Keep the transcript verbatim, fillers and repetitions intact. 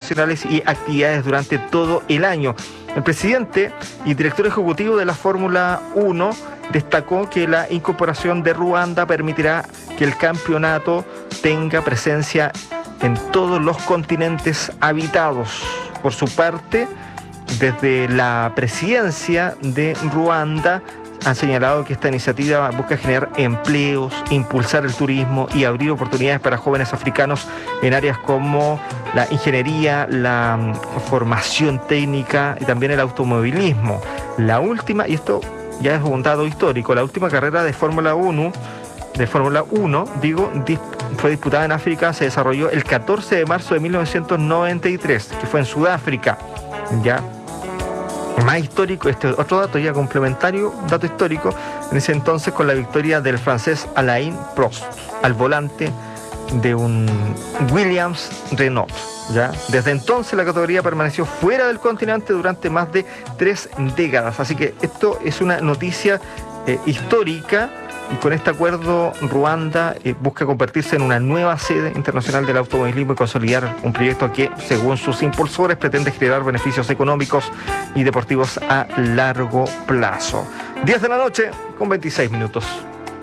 internacionales y actividades durante todo el año. El presidente y director ejecutivo de la Fórmula uno destacó que la incorporación de Ruanda permitirá que el campeonato tenga presencia en todos los continentes habitados. Por su parte, desde la presidencia de Ruanda han señalado que esta iniciativa busca generar empleos, impulsar el turismo y abrir oportunidades para jóvenes africanos en áreas como la ingeniería, la formación técnica y también el automovilismo. La última, y esto ya es un dato histórico, la última carrera de Fórmula uno, de Fórmula uno, digo, fue disputada en África, se desarrolló el catorce de marzo de mil novecientos noventa y tres, que fue en Sudáfrica, ya. Más histórico, este otro dato ya complementario, dato histórico, en ese entonces con la victoria del francés Alain Prost al volante de un Williams Renault, ¿ya? Desde entonces la categoría permaneció fuera del continente durante más de tres décadas, así que esto es una noticia eh, histórica. Y con este acuerdo, Ruanda eh, busca convertirse en una nueva sede internacional del automovilismo y consolidar un proyecto que, según sus impulsores, pretende generar beneficios económicos y deportivos a largo plazo. diez de la noche con veintiséis minutos.